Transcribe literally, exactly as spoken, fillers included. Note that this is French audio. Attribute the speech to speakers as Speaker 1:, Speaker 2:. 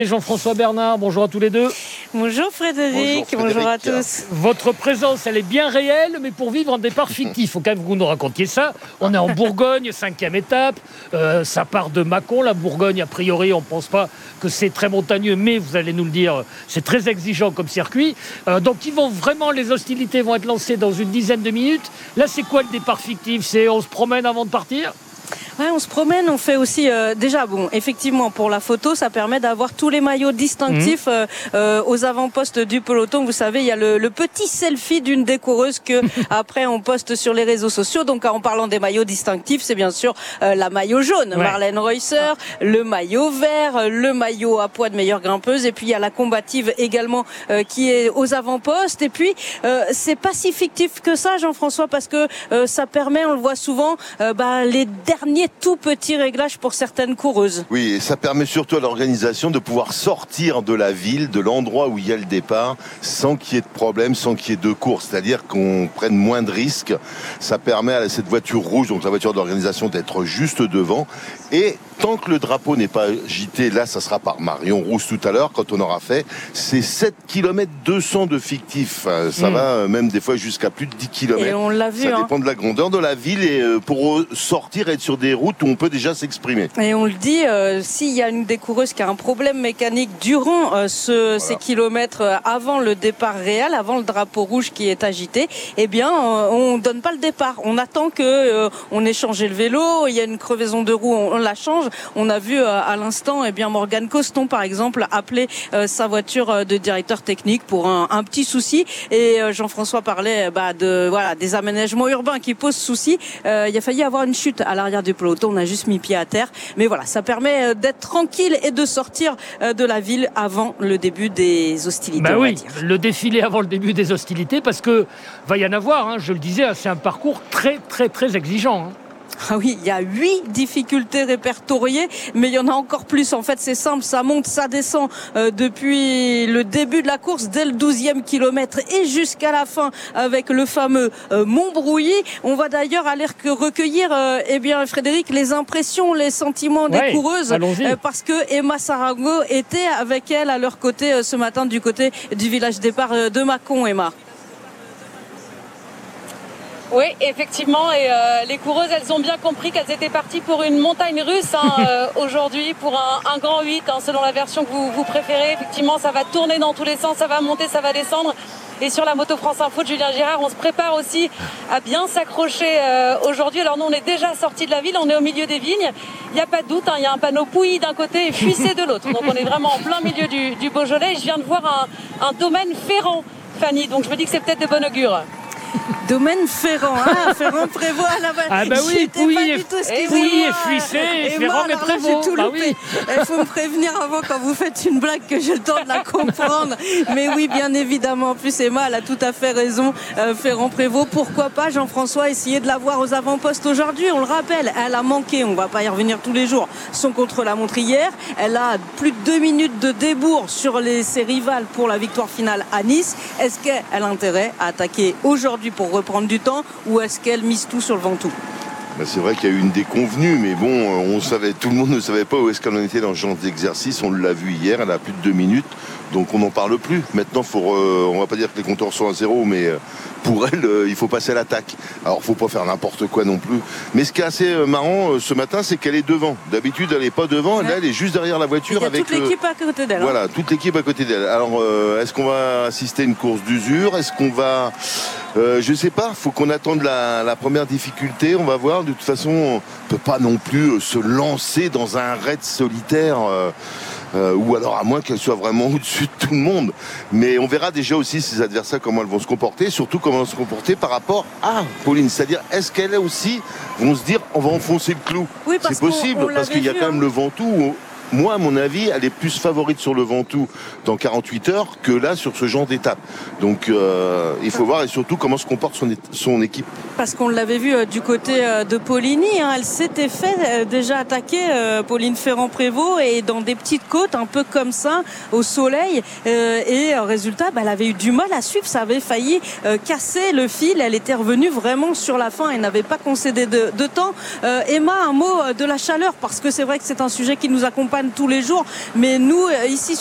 Speaker 1: Jean-François Bernard, bonjour à tous les deux.
Speaker 2: Bonjour Frédéric, bonjour, Frédéric. Bonjour à tous.
Speaker 1: Votre présence, elle est bien réelle, mais pour vivre un départ fictif. Il faut quand même que vous nous racontiez ça. On est en Bourgogne, cinquième étape. Euh, ça part de Mâcon. La Bourgogne, a priori, on ne pense pas que c'est très montagneux, mais vous allez nous le dire, c'est très exigeant comme circuit. Euh, donc, ils vont vraiment, les hostilités vont être lancées dans une dizaine de minutes. Là, c'est quoi le départ fictif? C'est on se promène avant de partir?
Speaker 2: Ouais, on se promène, on fait aussi euh, déjà bon, effectivement pour la photo, ça permet d'avoir tous les maillots distinctifs mmh. euh, euh, aux avant-postes du peloton. Vous savez, il y a le, le petit selfie d'une des coureuses que après on poste sur les réseaux sociaux. Donc en parlant des maillots distinctifs, c'est bien sûr euh, la maillot jaune, ouais. Marlène Reusser, ah. le maillot vert, le maillot à poids de meilleure grimpeuse, et puis il y a la combative également euh, qui est aux avant-postes. Et puis euh, c'est pas si fictif que ça, Jean-François, parce que euh, ça permet, on le voit souvent, euh, bah, les derniers tout petits réglages pour certaines coureuses.
Speaker 3: Oui, et ça permet surtout à l'organisation de pouvoir sortir de la ville, de l'endroit où il y a le départ, sans qu'il y ait de problème, sans qu'il y ait de course. C'est-à-dire qu'on prenne moins de risques. Ça permet à cette voiture rouge, donc la voiture d'organisation, d'être juste devant. Et tant que le drapeau n'est pas agité, là, ça sera par Marion Rousse tout à l'heure, quand on aura fait, c'est sept kilomètres deux cents de fictif. Ça mmh. va même des fois jusqu'à plus de dix kilomètres.
Speaker 2: Et on l'a vu.
Speaker 3: Ça
Speaker 2: hein.
Speaker 3: dépend de la grandeur de la ville et pour sortir et être sur des routes où on peut déjà s'exprimer.
Speaker 2: Et on le dit, euh, s'il y a une des coureuses qui a un problème mécanique durant euh, ce, voilà. ces kilomètres euh, avant le départ réel, avant le drapeau rouge qui est agité, eh bien, euh, on donne pas le départ. On attend que euh, on ait changé le vélo, il y a une crevaison de roue, on, on la change. On a vu euh, à l'instant, eh bien, Morgane Coston, par exemple, appeler euh, sa voiture de directeur technique pour un, un petit souci. Et euh, Jean-François parlait bah, de voilà des aménagements urbains qui posent souci. Euh, il a failli avoir une chute à l'arrière du peloton. On a juste mis pied à terre. Mais voilà, ça permet d'être tranquille et de sortir de la ville avant le début des hostilités.
Speaker 1: Bah oui, le défilé avant le début des hostilités, parce que va y en avoir, hein, je le disais, c'est un parcours très, très, très exigeant. Hein.
Speaker 2: Ah oui, il y a huit difficultés répertoriées, mais il y en a encore plus. En fait, c'est simple, ça monte, ça descend euh, depuis le début de la course, dès le douzième kilomètre et jusqu'à la fin avec le fameux euh, Montbrouilly. On va d'ailleurs aller recueillir, euh, eh bien, Frédéric, les impressions, les sentiments des ouais, coureuses, euh, parce que Emma Sarago était avec elle à leur côté euh, ce matin du côté du village départ euh, de Mâcon. Emma.
Speaker 4: Oui, effectivement, et euh, les coureuses, elles ont bien compris qu'elles étaient parties pour une montagne russe hein, euh, aujourd'hui, pour un, un grand huit, hein, selon la version que vous, vous préférez. Effectivement, ça va tourner dans tous les sens, ça va monter, ça va descendre. Et sur la moto France Info de Julien Girard, on se prépare aussi à bien s'accrocher euh, aujourd'hui. Alors nous, on est déjà sortis de la ville, on est au milieu des vignes. Il n'y a pas de doute, hein, il y a un panneau Pouilly d'un côté et Fuissé de l'autre. Donc on est vraiment en plein milieu du, du Beaujolais. Et je viens de voir un, un domaine Ferrand, Fanny. Donc je me dis que c'est peut-être de bon augure.
Speaker 2: Domaine Ferrand, hein, Ferrand Prévost à la base.
Speaker 1: Ah bah oui, Pouilly et Fuissé, et Ferrand et Prévost.
Speaker 2: Il bah oui. faut me prévenir avant quand vous faites une blague que j'ai le temps de la comprendre. Mais oui, bien évidemment. En plus, Emma, elle a tout à fait raison. Euh, Ferrand Prévost, pourquoi pas, Jean-François, essayer de la voir aux avant-postes aujourd'hui. On le rappelle, elle a manqué, on va pas y revenir tous les jours, son contre-la-montre hier. Elle a plus de deux minutes de débours sur les, ses rivales pour la victoire finale à Nice. Est-ce qu'elle a intérêt à attaquer aujourd'hui pour reprendre du temps, ou est-ce qu'elle mise tout sur le Ventoux?
Speaker 3: Ben c'est vrai qu'il y a eu une déconvenue, mais bon, on savait, tout le monde ne savait pas où est-ce qu'elle en était dans ce genre d'exercice. On l'a vu hier, elle a plus de deux minutes, donc on n'en parle plus. Maintenant, faut, euh, on va pas dire que les compteurs sont à zéro, mais euh, pour elle, euh, il faut passer à l'attaque. Alors, faut pas faire n'importe quoi non plus. Mais ce qui est assez marrant euh, ce matin, c'est qu'elle est devant. D'habitude, elle est pas devant, ouais. Là, elle est juste derrière la voiture.
Speaker 2: Il y a
Speaker 3: avec
Speaker 2: toute l'équipe à côté d'elle.
Speaker 3: Voilà,
Speaker 2: hein.
Speaker 3: toute l'équipe à côté d'elle. Alors, euh, est-ce qu'on va assister à une course d'usure? Est-ce qu'on va... Euh, je sais pas, faut qu'on attende la, la première difficulté, on va voir. De toute façon, on peut pas non plus se lancer dans un raid solitaire, euh, euh, ou alors à moins qu'elle soit vraiment au-dessus de tout le monde. Mais on verra déjà aussi ses adversaires, comment elles vont se comporter, surtout comment elles vont se comporter par rapport à Pauline. C'est-à-dire, est-ce qu'elles aussi vont se dire, on va enfoncer le clou?
Speaker 2: Oui,
Speaker 3: c'est possible, parce qu'il y a quand même hein. le Ventoux. Où, moi, à mon avis, elle est plus favorite sur le Ventoux dans quarante-huit heures que là, sur ce genre d'étape. Donc, euh, il faut voir et surtout comment se comporte son, son équipe.
Speaker 2: Parce qu'on l'avait vu euh, du côté euh, de Poligny, hein, elle s'était fait euh, déjà attaquer, euh, Pauline Ferrand-Prévost, et dans des petites côtes, un peu comme ça, au soleil. Euh, et euh, résultat, bah, elle avait eu du mal à suivre, ça avait failli euh, casser le fil. Elle était revenue vraiment sur la fin et n'avait pas concédé de, de temps. Euh, Emma, un mot de la chaleur, parce que c'est vrai que c'est un sujet qui nous accompagne panne tous les jours. Mais nous, ici